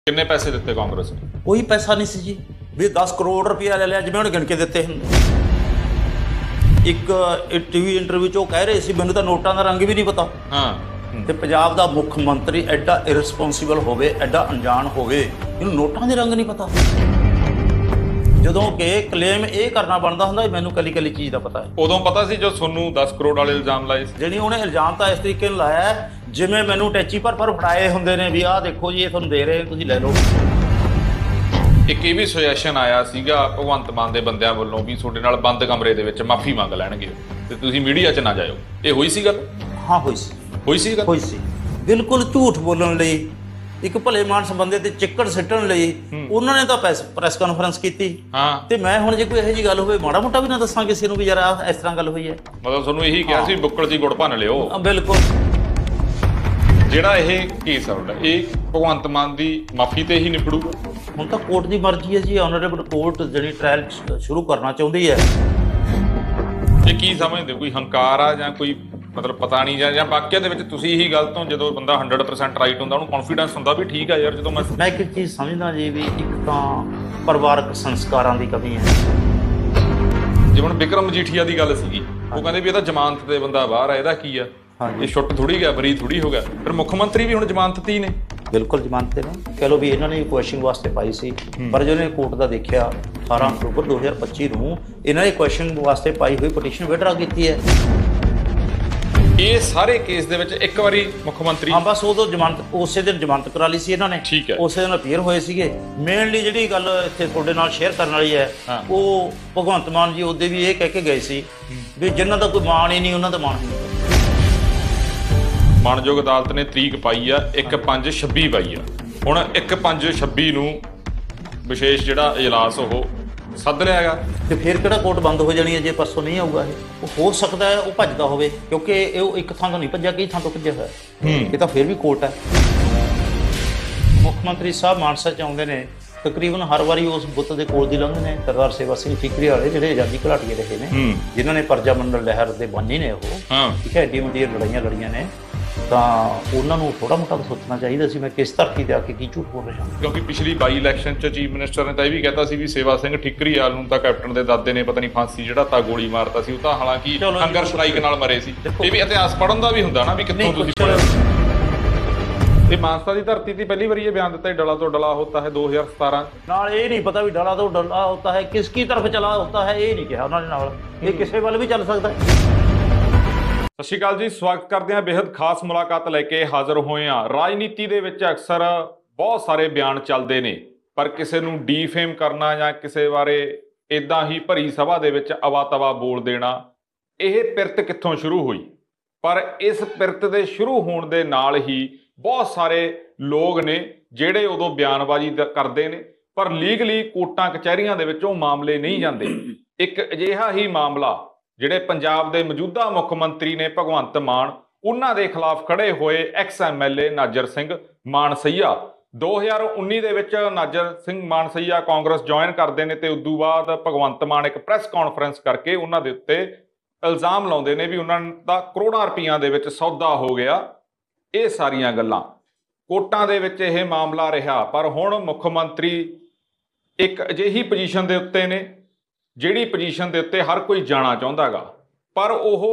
ਕਿੰਨੇ ਪੈਸੇ ਦਿੱਤੇ ਕਾਂਗਰਸ ਨੇ? ਕੋਈ ਪੈਸਾ ਨਹੀਂ ਸੀ ਜੀ ਵੀ 10 ਕਰੋੜ ਰੁਪਇਆ ਲੈ ਲਿਆ ਜਿਵੇਂ ਉਹਨੇ ਗਿਣ ਕੇ ਦਿੱਤੇ ਹੁੰਦੇ। ਇੱਕ ਟੀਵੀ ਇੰਟਰਵਿਊ 'ਚ ਉਹ ਕਹਿ ਰਹੇ ਸੀ ਮੈਨੂੰ ਤਾਂ ਨੋਟਾਂ ਦਾ ਰੰਗ ਵੀ ਨਹੀਂ ਪਤਾ। ਹਾਂ ਤੇ ਪੰਜਾਬ ਦਾ ਮੁੱਖ ਮੰਤਰੀ ਐਡਾ ਇਰਰਿਸਪੌਂਸਿਬਲ ਹੋਵੇ, ਐਡਾ ਅਣਜਾਣ ਹੋਵੇ, ਇਹਨੂੰ ਨੋਟਾਂ ਦੇ ਰੰਗ ਨਹੀਂ ਪਤਾ। ਜਦੋਂ ਕਿ ਕਲੇਮ ਇਹ ਕਰਨਾ ਬਣਦਾ ਹੁੰਦਾ ਮੈਨੂੰ ਕੱਲੀ ਕੱਲੀ ਚੀਜ਼ ਦਾ ਪਤਾ ਹੈ। ਉਦੋਂ ਪਤਾ ਸੀ ਜੋ ਤੁਹਾਨੂੰ 10 ਕਰੋੜ ਵਾਲੇ ਇਲਜ਼ਾਮ ਲਾਏ ਸੀ? ਜਿਹੜੀ ਉਹਨੇ ਇਲਜ਼ਾਮ ਤਾਂ ਇਸ ਤਰੀਕੇ ਨਾਲ ਲਾਇਆ ਹੈ, ਜਿਵੇਂ ਮੈਨੂੰ ਟੈਚੀ ਪਰ ਫੜਾਏ ਹੁੰਦੇ ਨੇ ਵੀ ਆਹ ਦੇਖੋ ਜੀ ਇਹ ਤੁਹਾਨੂੰ ਦੇ ਰਹੇ ਤੁਸੀਂ ਲੈ ਲਓ। ਇੱਕ ਇਹ ਵੀ ਸੁਜੈਸ਼ਨ ਆਇਆ ਸੀਗਾ ਭਗਵੰਤ ਮਾਨ ਦੇ ਬੰਦਿਆਂ ਵੱਲੋਂ ਵੀ ਤੁਹਾਡੇ ਨਾਲ ਬੰਦ ਕਮਰੇ ਦੇ ਵਿੱਚ ਮਾਫੀ ਮੰਗ ਲੈਣਗੇ ਤੇ ਤੁਸੀਂ ਮੀਡੀਆ 'ਚ ਨਾ ਜਾਇਓ। ਇਹ ਹੋਈ ਸੀ ਗੱਲ? ਹਾਂ ਹੋਈ ਸੀ। ਹੋਈ ਸੀ ਗੱਲ? ਹੋਈ ਸੀ। ਬਿਲਕੁਲ ਝੂਠ ਬੋਲਣ ਲਈ, ਇੱਕ ਭਲੇ ਮਾਨਸ ਬੰਦੇ ਤੇ ਚਿੱਕੜ ਸਿੱਟਣ ਲਈ ਉਹਨਾਂ ਨੇ ਤਾਂ ਪ੍ਰੈਸ ਕਾਨਫਰੰਸ ਕੀਤੀ। ਹਾਂ ਤੇ ਮੈਂ ਹੁਣ ਜੇ ਕੋਈ ਇਹੋ ਜਿਹੀ ਗੱਲ ਹੋਵੇ ਮਾੜਾ ਮੋਟਾ ਵੀ ਨਾ ਦੱਸਾਂ ਕਿਸੇ ਨੂੰ ਵੀ ਯਾਰ ਆਹ ਇਸ ਤਰ੍ਹਾਂ ਗੱਲ ਹੋਈ ਹੈ। ਮਤਲਬ ਤੁਹਾਨੂੰ ਇਹੀ ਕਿਹਾ ਸੀ ਬੁੱਕਲ 'ਚ ਗੁੜ ਭੰਨ ਲਿਓ। ਬਿਲਕੁਲ। ਜਿਹੜਾ ਇਹ ਕੇਸ ਆ ਤੁਹਾਡਾ ਇਹ ਭਗਵੰਤ ਮਾਨ ਦੀ ਮਾਫੀ ਤੇ ਹੀ ਨਿਬੜੂਗਾ? ਹੁਣ ਤਾਂ ਕੋਰਟ ਦੀ ਮਰਜ਼ੀ ਹੈ ਜੀ। ਆਨਰੇਬਲ ਕੋਰਟ ਜਿਹੜੀ ਟ੍ਰਾਇਲ ਸ਼ੁਰੂ ਕਰਨਾ ਚਾਹੁੰਦੀ ਹੈ। ਇਹ ਕੀ ਸਮਝਦੇ, ਕੋਈ ਹੰਕਾਰ ਆ ਜਾਂ ਕੋਈ ਮਤਲਬ ਪਤਾ ਨਹੀਂ ਜਾਂ ਬਾਕੀਆਂ ਦੇ ਵਿੱਚ ਤੁਸੀਂ ਇਹੀ ਗੱਲ ਤੋਂ ਜਦੋਂ ਬੰਦਾ 100% ਰਾਈਟ ਹੁੰਦਾ ਉਹਨੂੰ ਕੌਨਫੀਡੈਂਸ ਹੁੰਦਾ ਵੀ ਠੀਕ ਆ ਯਾਰ ਜਦੋਂ ਮੈਂ ਇੱਕ ਚੀਜ਼ ਸਮਝਦਾ ਜੀ ਵੀ ਇੱਕ ਤਾਂ ਪਰਿਵਾਰਕ ਸੰਸਕਾਰਾਂ ਦੀ ਕਮੀ ਹੈ। ਜਿਵੇਂ ਹੁਣ ਬਿਕਰਮ ਮਜੀਠੀਆ ਦੀ ਗੱਲ ਸੀਗੀ, ਉਹ ਕਹਿੰਦੇ ਵੀ ਇਹਦਾ ਜ਼ਮਾਨਤ ਤੇ ਬੰਦਾ ਬਾਹਰ ਆ, ਇਹਦਾ ਕੀ ਆ? ਇਹ ਛੁੱਟ ਥੋੜੀ ਗਿਆ, ਬਰੀ ਥੋੜੀ ਹੋ ਗਿਆ। ਫਿਰ ਮੁੱਖ ਮੰਤਰੀ ਵੀ ਹੁਣ ਜ਼ਮਾਨਤ ਤੇ ਹੀ ਨੇ। ਬਿਲਕੁਲ ਜ਼ਮਾਨਤ ਤੇ ਨੇ। ਕਹਿ ਲਓ ਵੀ ਇਹਨਾਂ ਨੇ ਕੁਐਸਚਨ ਵਾਸਤੇ ਪਾਈ ਸੀ, ਪਰ ਜਦੋਂ ਕੋਰਟ ਦਾ ਦੇਖਿਆ 18 ਅਕਤੂਬਰ 2025 ਨੂੰ ਇਹਨਾਂ ਨੇ ਕੁਐਸਚਨ ਵਾਸਤੇ ਪਾਈ ਹੋਈ ਪਟੀਸ਼ਨ ਵਿਡਰਾ ਕੀਤੀ ਹੈ। ਇਹ ਸਾਰੇ ਕੇਸ ਦੇ ਵਿੱਚ ਇੱਕ ਵਾਰੀ ਮੁੱਖ ਮੰਤਰੀ ਬਸ ਉਦੋਂ ਜ਼ਮਾਨਤ ਉਸੇ ਦਿਨ ਜ਼ਮਾਨਤ ਕਰਾ ਲਈ ਸੀ ਇਹਨਾਂ ਨੇ। ਠੀਕ ਹੈ। ਉਸੇ ਦਿਨ ਅਪੀਅਰ ਹੋਏ ਸੀਗੇ। ਮੇਨਲੀ ਜਿਹੜੀ ਗੱਲ ਇੱਥੇ ਤੁਹਾਡੇ ਨਾਲ ਸ਼ੇਅਰ ਕਰਨ ਵਾਲੀ ਹੈ ਉਹ ਭਗਵੰਤ ਮਾਨ ਜੀ ਉਹਦੇ ਵੀ ਇਹ ਕਹਿ ਕੇ ਗਏ ਸੀ ਵੀ ਜਿਨ੍ਹਾਂ ਦਾ ਕੋਈ ਮਾਣ ਹੀ ਨਹੀਂ ਉਹਨਾਂ ਦਾ ਮਾਣ ਹੀ ਨਹੀਂ। ਮਾਣਯੋਗ ਅਦਾਲਤ ਨੇ ਤਰੀਕ ਪਾਈ ਆ 1/5/26 ਪਾਈ ਆ। ਹੁਣ 1/5/26 ਨੂੰ ਵਿਸ਼ੇਸ਼ ਜਿਹੜਾ ਇਜਲਾਸ ਉਹ ਸੱਦ ਲਿਆ ਹੈਗਾ ਤੇ ਫਿਰ ਕਿਹੜਾ ਕੋਰਟ ਬੰਦ ਹੋ ਜਾਣੀ ਹੈ ਜੇ ਪਰਸੋਂ ਨਹੀਂ ਆਊਗਾ। ਇਹ ਹੋ ਸਕਦਾ ਹੈ ਉਹ ਭੱਜਦਾ ਹੋਵੇ ਕਿਉਂਕਿ ਇਹ ਇੱਕ ਥਾਂ ਤੋਂ ਨਹੀਂ ਭੱਜਿਆ, ਕਈ ਥਾਂ ਤੋਂ ਭੱਜਿਆ ਹੋਇਆ। ਇਹ ਤਾਂ ਫਿਰ ਵੀ ਕੋਰਟ ਹੈ। ਮੁੱਖ ਮੰਤਰੀ ਸਾਹਿਬ ਮਾਨਸਾ 'ਚ ਆਉਂਦੇ ਨੇ, ਤਕਰੀਬਨ ਹਰ ਵਾਰੀ ਉਸ ਬੁੱਤ ਦੇ ਕੋਲ ਦੀ ਲੰਘਦੇ ਨੇ। ਸਰਦਾਰ ਸੇਵਾ ਸਿੰਘ ਠੀਕਰੀ ਵਾਲੇ ਜਿਹੜੇ ਆਜ਼ਾਦੀ ਘੁਲਾਟੀਏ ਰਹੇ ਨੇ, ਜਿਨ੍ਹਾਂ ਨੇ ਪਰਜਾ ਮੰਡਲ ਲਹਿਰ ਦੇ ਬਾਨੀ ਨੇ, ਉਹ ਠੀਕ ਹੈ, ਏਡੀ ਵੱਡੀਆਂ ਲੜਾਈਆਂ ਲੜੀਆਂ ਨੇ, ਤਾਂ ਉਹਨਾਂ ਨੂੰ ਥੋੜਾ ਮੋਟਾ ਸੋਚਣਾ ਚਾਹੀਦਾ ਸੀ ਮੈਂ ਕਿਸ ਧਰਤੀ ਤੇ ਆ ਕੇ ਕੀ ਝੂਠ ਬੋਲ ਰਿਹਾ। ਕਿਉਂਕਿ ਪਿਛਲੀ ਬਾਈ ਇਲੈਕਸ਼ਨ 'ਚ ਚੀਫ ਮਿਨਿਸਟਰ ਨੇ ਤਾਂ ਇਹ ਵੀ ਕਹਿਤਾ ਸੀ ਵੀ ਸੇਵਾ ਸਿੰਘ ਠੀਕਰੀਵਾਲ ਨੂੰ ਤਾਂ ਕੈਪਟਨ ਦੇ ਦਾਦੇ ਨੇ ਪਤਾ ਨਹੀਂ ਫਾਂਸੀ ਜਿਹੜਾ ਤਾਂ ਗੋਲੀ ਮਾਰਤਾ ਸੀ। ਉਹ ਤਾਂ ਹਾਲਾਂਕਿ ਹੰਗਰ ਸਟ੍ਰਾਈਕ ਨਾਲ ਮਰੇ ਸੀ। ਇਹ ਵੀ ਇਤਿਹਾਸ ਪੜ੍ਹਨ ਦਾ ਵੀ ਹੁੰਦਾ ਨਾ ਵੀ ਕਿੱਥੋਂ ਤੁਸੀਂ ਪੜ੍ਹਿਆ। ਇਹ ਮਾਨਸਾ ਦੀ ਧਰਤੀ ਤੇ ਪਹਿਲੀ ਵਾਰੀ ਇਹ ਬਿਆਨ ਦਿੱਤਾ ਡਲਾ ਤੋਂ ਡਲਾ ਹੋਤਾ ਹੈ 2017 ਨਾਲ। ਇਹ ਨਹੀਂ ਪਤਾ ਵੀ ਡਲਾ ਤੋਂ ਡਲਾ ਹੋਤਾ ਹੈ ਕਿਸ ਕੀ ਤਰਫ ਚਲਾ ਹੋਤਾ ਹੈ, ਇਹ ਨਹੀਂ ਕਿਹਾ ਉਹਨਾਂ ਨੇ ਨਾਲ। ਇਹ ਕਿਸੇ ਵੱਲ ਵੀ ਚੱਲ ਸਕਦਾ ਹੈ। ਸਤਿ ਸ਼੍ਰੀ ਅਕਾਲ ਜੀ, ਸਵਾਗਤ ਕਰਦੇ ਹਾਂ। ਬੇहद ਖਾਸ ਮੁਲਾਕਾਤ ਲੈ ਕੇ ਹਾਜ਼ਰ ਹੋਏ ਹਾਂ। ਰਾਜਨੀਤੀ ਦੇ ਵਿੱਚ ਅਕਸਰ ਬਹੁਤ ਸਾਰੇ ਬਿਆਨ ਚੱਲਦੇ ਨੇ, ਪਰ ਕਿਸੇ ਨੂੰ ਡੀਫੇਮ ਕਰਨਾ ਜਾਂ ਕਿਸੇ ਬਾਰੇ ਇਦਾਂ ਹੀ ਭਰੀ ਸਭਾ ਦੇ ਵਿੱਚ ਅਵਾ-ਤਵਾ ਬੋਲ ਦੇਣਾ, ਇਹ ਪਿਰਤ ਕਿੱਥੋਂ ਸ਼ੁਰੂ ਹੋਈ? ਪਰ ਇਸ ਪਿਰਤ ਦੇ ਸ਼ੁਰੂ ਹੋਣ ਦੇ ਨਾਲ ਹੀ ਬਹੁਤ ਸਾਰੇ ਲੋਕ ਨੇ ਜਿਹੜੇ ਉਦੋਂ ਬਿਆਨਬਾਜ਼ੀ ਕਰਦੇ ਨੇ, ਪਰ ਲੀਗਲੀ ਕੋਰਟਾਂ ਕਚਹਿਰੀਆਂ ਦੇ ਵਿੱਚ ਉਹ ਮਾਮਲੇ ਨਹੀਂ ਜਾਂਦੇ। ਇੱਕ ਅਜਿਹਾ ਹੀ ਮਾਮਲਾ ਜਿਹੜੇ ਪੰਜਾਬ ਦੇ ਮੌਜੂਦਾ ਮੁੱਖ ਮੰਤਰੀ ਨੇ ਭਗਵੰਤ ਮਾਨ, ਉਹਨਾਂ ਦੇ ਖਿਲਾਫ ਖੜੇ ਹੋਏ ਐਕਸ ਐਮਐਲਏ ਨਾਜਰ ਸਿੰਘ ਮਾਨਸਈਆ। 2019 ਦੇ ਵਿੱਚ ਨਾਜਰ ਸਿੰਘ ਮਾਨਸਈਆ ਕਾਂਗਰਸ ਜੁਆਇਨ ਕਰਦੇ ਨੇ ਤੇ ਉਦੋਂ ਬਾਅਦ ਭਗਵੰਤ ਮਾਨ ਇੱਕ ਪ੍ਰੈਸ ਕਾਨਫਰੰਸ ਕਰਕੇ ਉਹਨਾਂ ਦੇ ਉੱਤੇ ਇਲਜ਼ਾਮ ਲਾਉਂਦੇ ਨੇ ਵੀ ਉਹਨਾਂ ਦਾ ਕਰੋੜਾਂ ਰੁਪਈਆਂ ਦੇ ਵਿੱਚ ਸੌਦਾ ਹੋ ਗਿਆ। ਇਹ ਸਾਰੀਆਂ ਗੱਲਾਂ ਕੋਰਟਾਂ ਦੇ ਵਿੱਚ ਇਹ ਮਾਮਲਾ ਰਿਹਾ, ਪਰ ਹੁਣ ਮੁੱਖ ਮੰਤਰੀ ਇੱਕ ਅਜਿਹੀ ਪੋਜੀਸ਼ਨ ਦੇ ਉੱਤੇ ਨੇ ਜਿਹੜੀ ਪੋਜੀਸ਼ਨ ਦੇ ਉੱਤੇ ਹਰ ਕੋਈ ਜਾਣਾ ਚਾਹੁੰਦਾ ਹੈਗਾ, ਪਰ ਉਹ